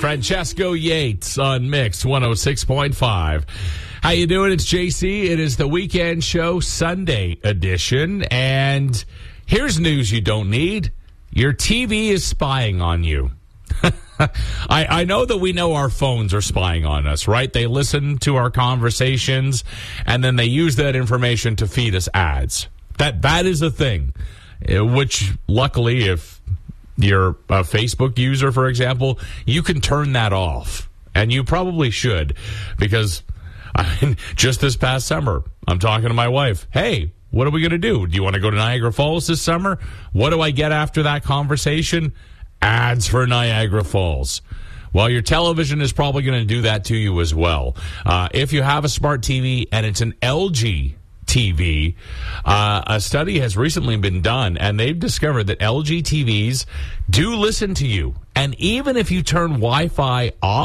Francesco Yates on Mix 106.5. How you doing? It's JC. It is the weekend show, Sunday edition. And here's news you don't need. Your TV is spying on you. I know that we know our phones are spying on us, right? They listen to our conversations, and then they use that information to feed us ads. That is a thing, which luckily, if you're a Facebook user, for example, you can turn that off. And you probably should, because just this past summer, I'm talking to my wife. Hey, what are we going to do? Do you want to go to Niagara Falls this summer? What do I get after that conversation? Ads for Niagara Falls. Well, your television is probably going to do that to you as well. If you have a smart TV and it's an LG TV, a study has recently been done, and they've discovered that LG TVs do listen to you. And even if you turn Wi-Fi off,